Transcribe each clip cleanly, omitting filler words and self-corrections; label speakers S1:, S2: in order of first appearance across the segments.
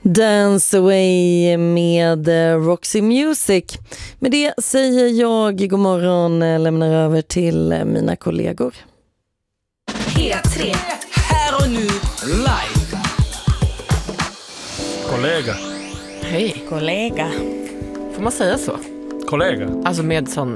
S1: Dance Away med Roxy Music. Med det säger jag god morgon, lämnar över till mina kollegor.
S2: P3. Här och nu, live.
S3: Kollega.
S4: Hej.
S2: Kollega.
S4: Får man säga så?
S3: Kollega?
S4: Alltså med sån...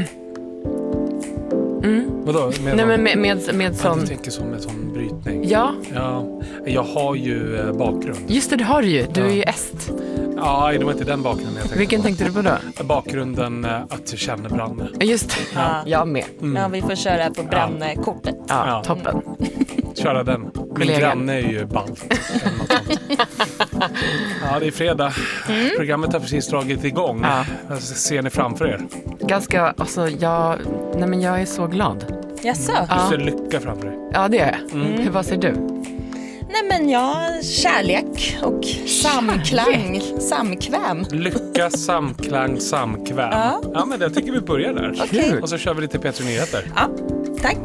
S3: Vadå?
S4: Nej, men med sån...
S3: Du tänker som en sån brytning.
S4: Ja.
S3: Ja. Jag har ju bakgrund.
S4: Just det har du ju. Du är ju est.
S3: Ja, det var inte den bakgrunden jag tänkte
S4: Vilken
S3: på.
S4: tänkte du på då?
S3: Bakgrunden att du känner Branne.
S4: Just det.
S2: Ja.
S4: Jag med.
S2: Ja, vi får köra på Branne-kortet.
S4: Ja, toppen.
S3: Köra den. Min
S4: Kollegan.
S3: granne är ju balt. Eller något sånt. Ja, det är fredag. Programmet har precis dragit igång.
S4: Ja.
S3: Jag ser ni framför er.
S4: Ganska, alltså jag är så glad.
S2: Jaså?
S3: Du ser lycka framför dig.
S4: Ja, det är jag. Vad säger du?
S2: Nej men kärlek och samklang, samkväm.
S3: Lycka, samklang, samkväm.
S2: Ja.
S3: Ja, men jag tycker vi börjar där.
S2: Okej.
S3: Och så kör vi lite P3 Nyheter.
S2: Ja, tack.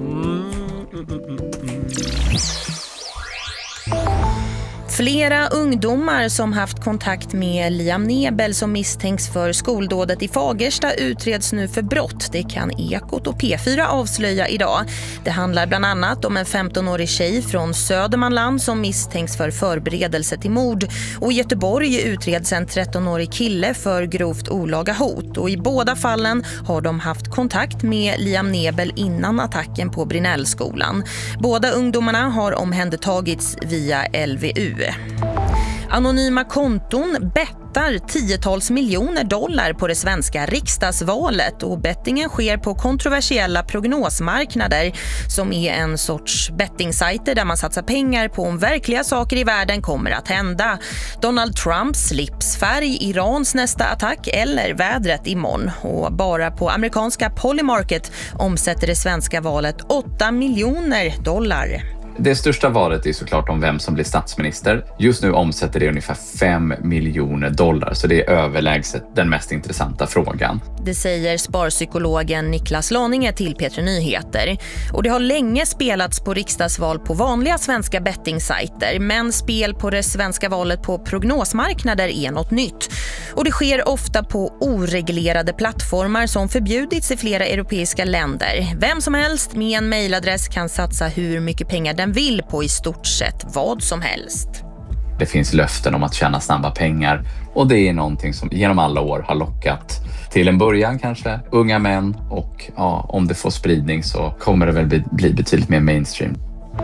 S2: Flera ungdomar som haft kontakt med Liam Nebel som misstänks för skoldådet i Fagersta utreds nu för brott. Det kan Ekot och P4 avslöja idag. Det handlar bland annat om en 15-årig tjej från Södermanland som misstänks för förberedelse till mord. Och i Göteborg utreds en 13-årig kille för grovt olaga hot. Och i båda fallen har de haft kontakt med Liam Nebel innan attacken på Brinellskolan. Båda ungdomarna har omhändertagits via LVU. Anonyma konton bettar tiotals miljoner dollar på det svenska riksdagsvalet och bettingen sker på kontroversiella prognosmarknader som är en sorts bettingsajter där man satsar pengar på om verkliga saker i världen kommer att hända. Donald Trumps slipsfärg, Irans nästa attack eller vädret imorgon. Och bara på amerikanska Polymarket omsätter det svenska valet 8 miljoner dollar.
S5: Det största valet är såklart om vem som blir statsminister. Just nu omsätter det ungefär 5 miljoner dollar, så det är överlägset den mest intressanta frågan.
S2: Det säger sparpsykologen Niklas Laninge till P3 Nyheter. Och det har länge spelats på riksdagsval på vanliga svenska bettingsajter, men spel på det svenska valet på prognosmarknader är något nytt. Och det sker ofta på oreglerade plattformar som förbjudits i flera europeiska länder. Vem som helst med en mejladress kan satsa hur mycket pengar den vill på i stort sett vad som helst.
S5: Det finns löften om att tjäna snabba pengar och det är någonting som genom alla år har lockat till en början kanske unga män och om det får spridning så kommer det väl bli betydligt mer mainstream.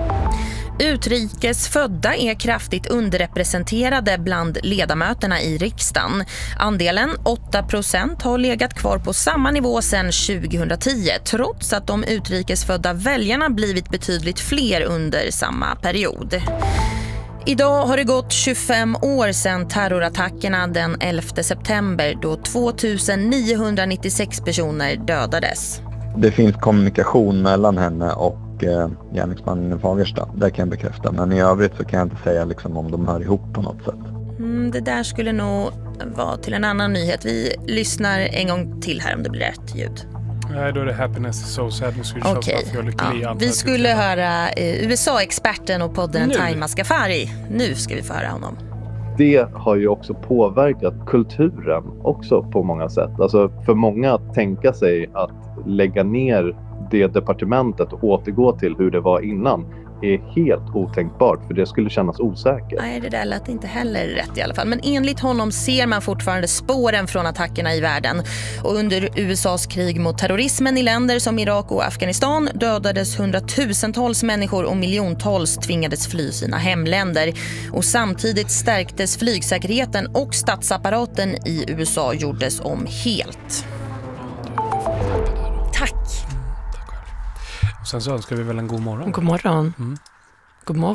S2: Utrikes födda är kraftigt underrepresenterade bland ledamöterna i riksdagen. Andelen 8% har legat kvar på samma nivå sedan 2010 trots att de utrikesfödda väljarna blivit betydligt fler under samma period. Idag har det gått 25 år sedan terrorattackerna den 11 september då 2996 personer dödades.
S6: Det finns kommunikation mellan henne och gärningsmannen i Fagersta, det kan jag bekräfta. Men i övrigt så kan jag inte säga om de hör ihop på något sätt.
S2: Det där skulle nog vara till en annan nyhet. Vi lyssnar en gång till här om det blir rätt ljud.
S3: Nej, då är det Happiness is so sad.
S2: Okej, vi skulle höra USA-experten och podden Time Askafari. Nu ska vi få höra honom.
S7: Det har ju också påverkat kulturen också på många sätt. Alltså för många att tänka sig att lägga ner det departementet och återgå till hur det var innan är helt otänkbart för det skulle kännas osäkert.
S2: Nej, det där lät inte heller rätt i alla fall. Men enligt honom ser man fortfarande spåren från attackerna i världen. Och under USAs krig mot terrorismen i länder som Irak och Afghanistan dödades hundratusentals människor och miljontals tvingades fly sina hemländer. Och samtidigt stärktes flygsäkerheten och statsapparaten i USA gjordes om helt. Tack!
S3: Sen så önskar vi väl en god morgon.
S4: God morgon. God morgon.